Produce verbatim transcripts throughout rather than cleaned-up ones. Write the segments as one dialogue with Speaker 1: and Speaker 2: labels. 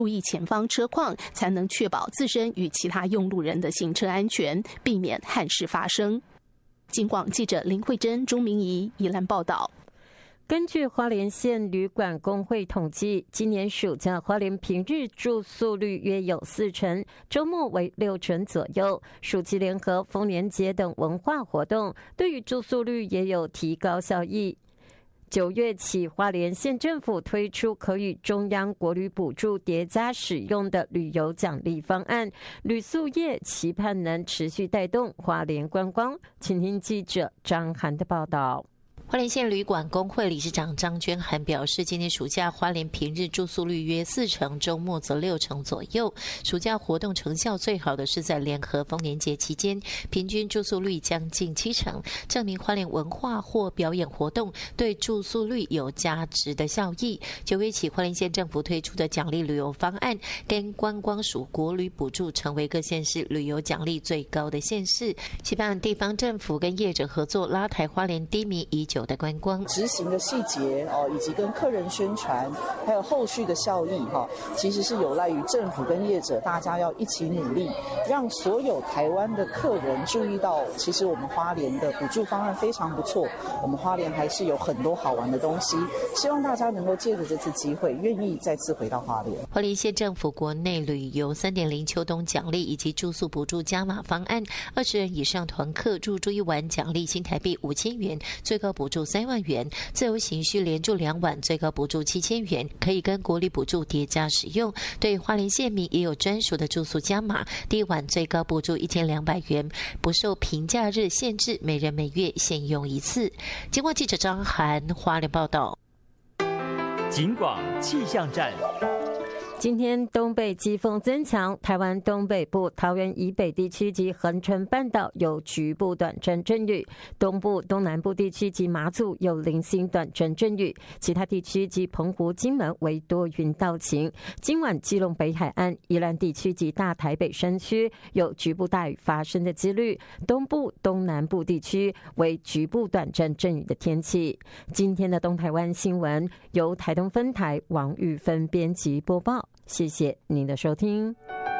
Speaker 1: 注意前方车况，才能确保自身与其他用路人的行车安全，避免憾事发生。警广记者林慧珍、钟明仪宜兰报道。
Speaker 2: 根据花莲县旅馆工会统计，今年暑假花莲平日住宿率约有四成，周末为六成左右。暑期联合丰年节等文化活动，对于住宿率也有提高效益。九月起，花莲县政府推出可与中央国旅补助叠加使用的旅游奖励方案，旅宿业期盼能持续带动花莲观光。请听记者张涵的报道。
Speaker 3: 花莲县旅馆工会理事长张娟涵表示，今年暑假花莲平日住宿率约四成，周末则六成左右。暑假活动成效最好的是在联合丰年节期间，平均住宿率将近七成，证明花莲文化或表演活动对住宿率有价值的效益。九月起，花莲县政府推出的奖励旅游方案，跟观光署国旅补助成为各县市旅游奖励最高的县市，期盼地方政府跟业者合作，拉抬花莲低迷已久的观光
Speaker 4: 执行的细节哦，以及跟客人宣传，还有后续的效益哈，其实是有赖于政府跟业者大家要一起努力，让所有台湾的客人注意到，其实我们花莲的补助方案非常不错，我们花莲还是有很多好玩的东西，希望大家能够借着这次机会，愿意再次回到花莲。
Speaker 3: 花莲县政府国内旅游 三点零 秋冬奖励以及住宿补助加码方案，二十人以上团客入住一晚奖励新台币五千元，最高补助三万元，自由行需连住两晚最高补助七千元，可以跟国旅补助叠加使用。对花莲县民也有专属的住宿加码，第一晚最高补助一千两百元，不受平假日限制，每人每月限用一次。警广记者张涵花莲报道。
Speaker 5: 警广气象站。
Speaker 2: 今天东北季风增强，台湾东北部、桃园以北地区及恒春半岛有局部短暂阵雨，东部、东南部地区及马祖有零星短暂阵雨，其他地区及澎湖、金门为多云到晴。今晚基隆北海岸、宜兰地区及大台北山区有局部大雨发生的几率，东部、东南部地区为局部短暂阵雨的天气。今天的东台湾新闻由台东分台王玉芬编辑播报。谢谢您的收听。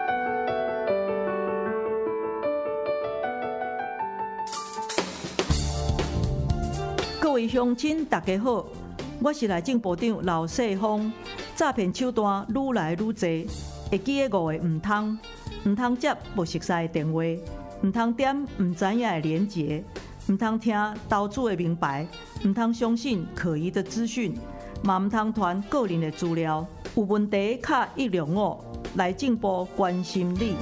Speaker 6: 各位乡亲大家好，我是内政部长刘世芳。诈骗手段愈来愈多，会记得五个唔通，唔通接不熟悉的电话，唔通点唔知影的连结，唔通听投资的名牌，唔通相信可疑的资讯，嘛唔通传个人的资料。有问题卡一六五，内政部关心你。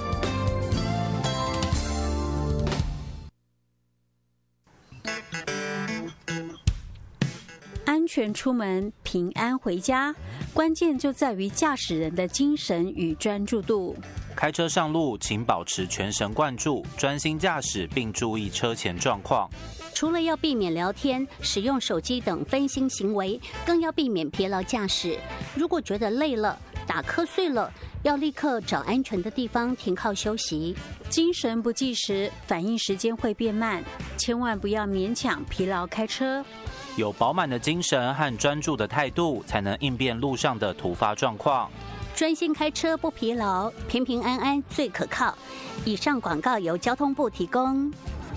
Speaker 7: 安全出门，平安回家，关键就在于驾驶人的精神与专注度。
Speaker 8: 开车上路，请保持全神贯注，专心驾驶，并注意车前状况。
Speaker 7: 除了要避免聊天、使用手机等分心行为，更要避免疲劳驾驶。如果觉得累了、打瞌睡了，要立刻找安全的地方停靠休息。精神不济时，反应时间会变慢，千万不要勉强疲劳开车。
Speaker 8: 有饱满的精神和专注的态度，才能应变路上的突发状况。
Speaker 7: 专心开车不疲劳，平平安安最可靠。以上广告由交通部提供。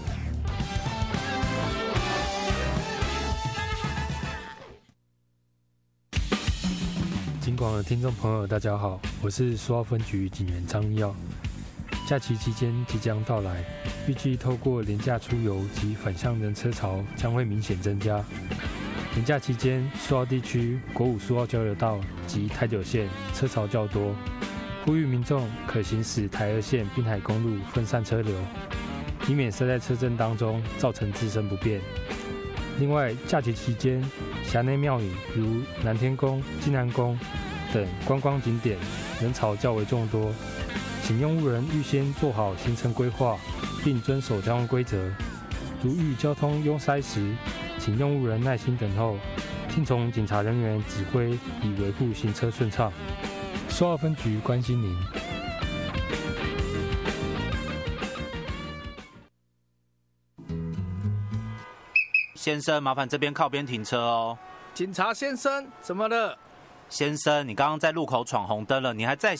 Speaker 9: 警广的听众朋友，大家好，我是苏澳分局警员张义耀。假期期间即将到来，预计透过廉价出游及返乡人车潮将会明显增加。连假期间，苏澳地区国五苏澳交流道及台九线车潮较多，呼吁民众可行使台二线滨海公路分散车流，以免塞在车阵当中造成自身不便。另外，假期期间，辖内庙宇如南天宫、金南宫等观光景点人潮较为众多，请用务人预先做好行程规划，并遵守交通规则。如遇交通拥塞时，请用务人耐心等候，听从警察人员指挥，以维护行车顺畅。苏澳分局关心您。
Speaker 8: 先生，麻烦这边靠边停车哦。
Speaker 10: 警察先生，怎么了？
Speaker 8: 先生，你刚刚在路口闯红灯了，你还再